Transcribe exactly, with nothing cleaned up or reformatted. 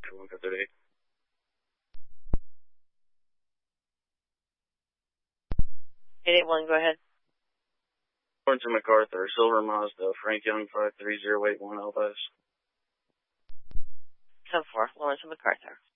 two one five eight. eight eight one, go ahead. Going to MacArthur, Silver Mazda, Frank Young five three zero eight one Elvis. ten four, Lawrence and MacArthur.